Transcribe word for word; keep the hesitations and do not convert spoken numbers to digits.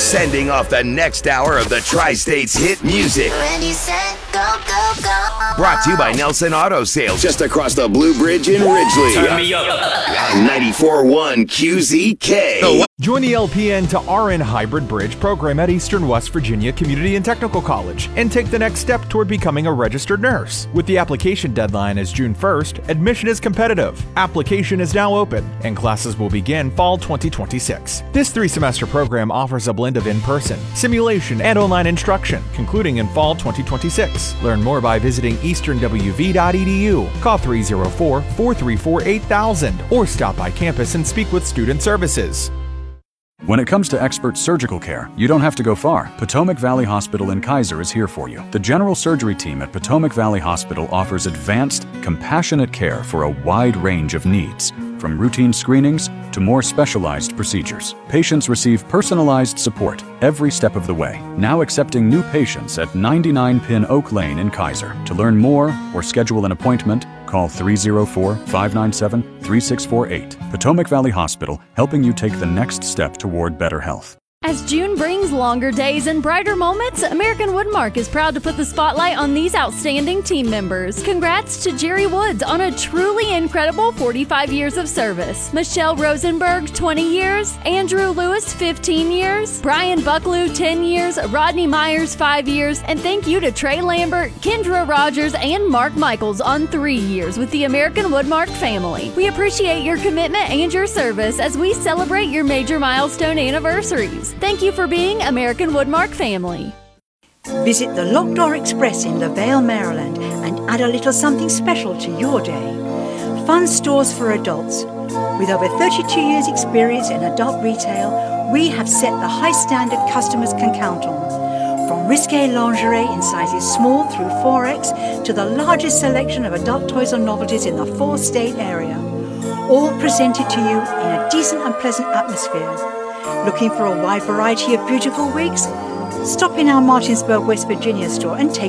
sending off the next hour of the Tri-States hit music. Ready, set, go, go, go. Brought to you by Nelson Auto Sales, just across the Blue Bridge in Ridgely. Turn me up. ninety-four point one Q Z K. Join the L P N to R N Hybrid Bridge program at Eastern West Virginia Community and Technical College and take the next step toward becoming a registered nurse. With the application deadline as June first, admission is competitive. Application is now open and classes will begin fall twenty twenty-six. This three-semester program offers a blend of in-person, simulation, and online instruction, concluding in fall twenty twenty-six. Learn more by visiting eastern w v dot e d u. Call three oh four, four three four, eight thousand or stop by campus and speak with Student Services. When it comes to expert surgical care, you don't have to go far. Potomac Valley Hospital in Kaiser is here for you. The general surgery team at Potomac Valley Hospital offers advanced, compassionate care for a wide range of needs, from routine screenings to more specialized procedures. Patients receive personalized support every step of the way. Now accepting new patients at ninety-nine Pin Oak Lane in Kaiser. To learn more or schedule an appointment, call three oh four, five nine seven, three six four eight. Potomac Valley Hospital, helping you take the next step toward better health. As June brings longer days and brighter moments, American Woodmark is proud to put the spotlight on these outstanding team members. Congrats to Jerry Woods on a truly incredible forty-five years of service. Michelle Rosenberg, twenty years. Andrew Lewis, fifteen years. Brian Bucklew, ten years. Rodney Myers, five years. And thank you to Trey Lambert, Kendra Rogers, and Mark Michaels on three years with the American Woodmark family. We appreciate your commitment and your service as we celebrate your major milestone anniversaries. Thank you for being American Woodmark family. Visit the Locked Door Express in LaVale, Maryland, and add a little something special to your day. Fun stores for adults. With over thirty-two years' experience in adult retail, we have set the high standard customers can count on. From risque lingerie in sizes small through four X to the largest selection of adult toys and novelties in the four-state area. All presented to you in a decent and pleasant atmosphere. Looking for a wide variety of beautiful wigs? Stop in our Martinsburg, West Virginia store and take